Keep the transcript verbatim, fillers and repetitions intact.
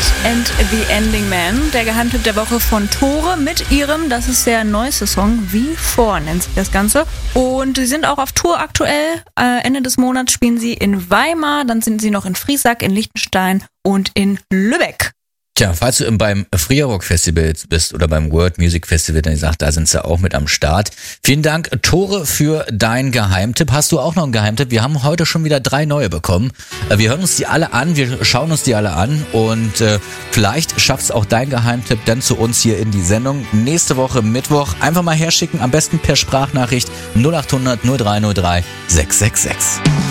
and the Ending Man, der Geheimtipp der Woche von Tore mit ihrem, das ist der neueste Song, Wie vor nennt sich das Ganze. Und sie sind auch auf Tour aktuell. Äh, Ende des Monats spielen sie in Weimar, dann sind sie noch in Friesack, in Liechtenstein und in Lübeck. Tja, falls du beim Free Rock Festival bist oder beim World Music Festival, dann sagt, da sind sie auch mit am Start. Vielen Dank, Tore, für deinen Geheimtipp. Hast du auch noch einen Geheimtipp? Wir haben heute schon wieder drei neue bekommen. Wir hören uns die alle an, wir schauen uns die alle an und äh, vielleicht schaffst auch dein Geheimtipp dann zu uns hier in die Sendung. Nächste Woche Mittwoch einfach mal herschicken, am besten per Sprachnachricht null acht hundert null drei null drei sechs sechs sechs.